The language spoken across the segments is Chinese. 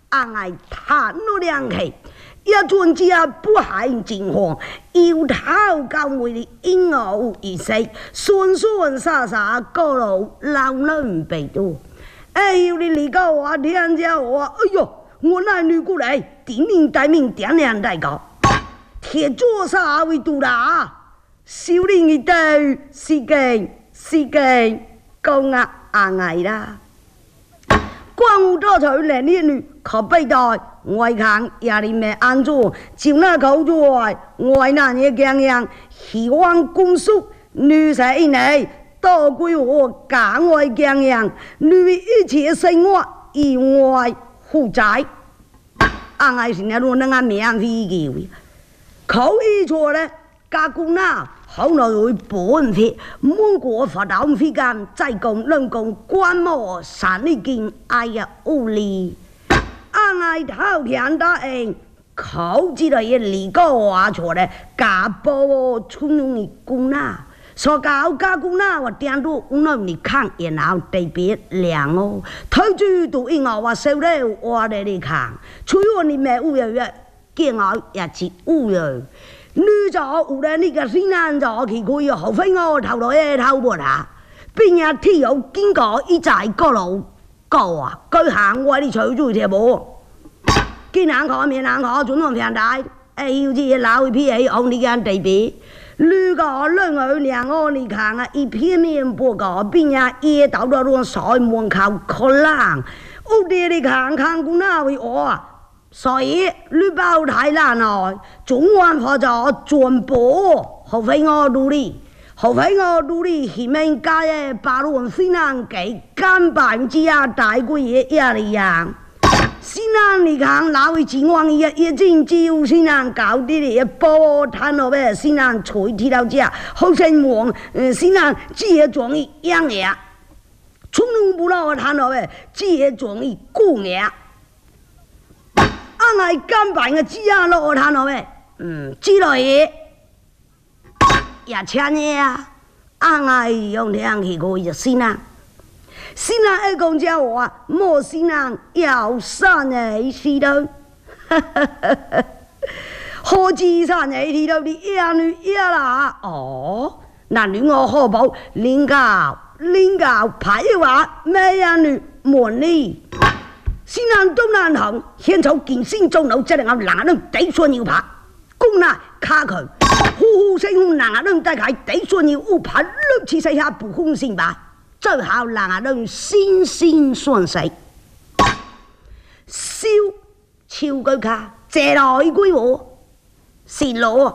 俺爱谈了两气，一尊家不害情况，由头到尾的因我而死，顺顺洒洒过路老人被多。哎呦，你个我天家我，哎呦，我那女过来，点名待命，点亮大哥，铁桌上为度啦，少年一对，是个公啊俺爱啦。光武多头来年女可背带，外看也里面安住，就那口出来，外那也强样，希望公叔女婿一内，多归我家外强样，女一切生活以外负债，俺爱是那路能俺免费给，口一错呢，家公那。后来会本费，蒙古发到费间，再共人共观摩山里经，哎呀无力，俺爱头天答应，口之类的离个话错嘞，家波村里公那，所搞家公那我点到我那里看热闹特别亮哦，推住都因我收了我的里看，除了你们乌有月，见我也是乌有。女早有了那个新男早去可以后悔我头来头不啦，边日天有经过一在高路高啊，佢行我哋隨住條步，見眼可面眼可準我平大，要知老一批on你間地比，女個兩個兩個你看啊，一片面不過邊日夜到到嗰水門口可能，我哋你看看姑那位我啊。所以你包太難來，總還可咗全部，後悔我努力，後悔我努力，希望家嘅把路先能給根本之下大鬼嘢一樣。先能你看哪位情況一陣就先能搞啲嘢波攤落咩，先能隨鐵頭只，好成王先能只係裝一樣嘢，從龍不落攤落咩，只係裝一股嘢。俺爱根本嘅只啊落摊落咩？之類也請嘢啊！俺愛用聽起過就先啊，先啊！一講叫我啊，莫先啊，要山嘅知道，何止山嘅知道？你一女一啦哦，那女我何寶領教排話咩呀女門呢？先人都難行，獻草見先中老，即係我難人抵算要拍，公那卡佢，呼呼聲空難人得佢抵算要烏拍，六次世下不空先吧，最後難人先相死，燒超句卡，借來歸我，是攞，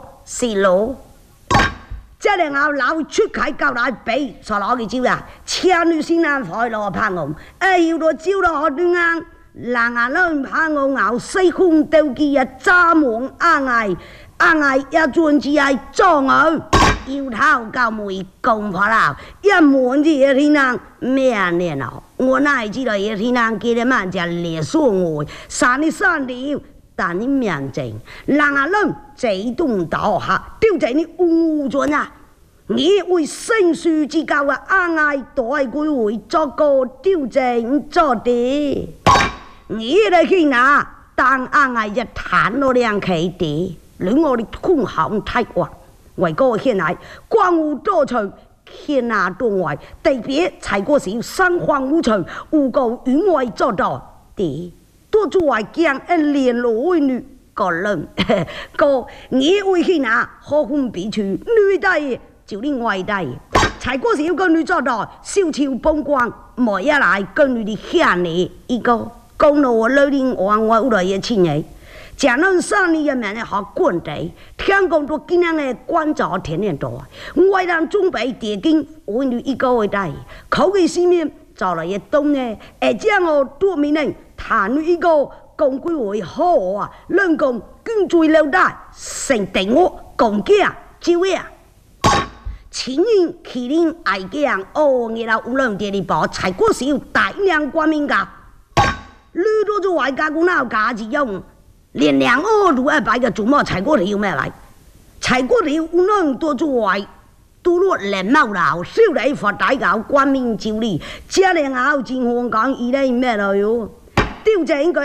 即係我老出啟交來比，所攞嘅招啊，千女先人快樂拍我，要到招到我端啱。人啊，人怕我咬西空鬥技啊，揸忙啱嗌一轉只係裝我，要頭教妹共破鬧，一門子嘅天能咩年啊？我乃知道嘅天能記得慢只列數外，三條，但你面正，人啊人這動倒下，丟在你烏轉啊！你會生疏之教啊，嗌代佢會作個丟正作啲。你嚟去哪？當俺一談到兩期地，令我哋空行太滑，為個現來光武多趣，現那東外特別才過少生荒無趣，無夠遠外做到地，多做外將一連路女個人個你會去哪？何況彼處女帝就你外帝，才過少個女做到小超崩光，莫一來個女的獻你一個。公路我老林往我屋來嘅錢嘅，講到三年入面咧學官地，聽講到今年嘅官早天天多，我讓準備電經我女一個位大，口嘅市面就來一東嘅，將我多面咧談一個公歸會好啊，兩公跟住留大，成定我公家招呀。前年麒麟愛將哦，你老無論地理報才過少大量官民噶。女多做外家公鬧價值用，連兩個都一擺嘅做乜齊過條咩嚟？齊過條無論多做外，都落連貓鬧，少嚟發大搞官民照理，這兩拗戰香港而嚟咩嚟喲？調整佢。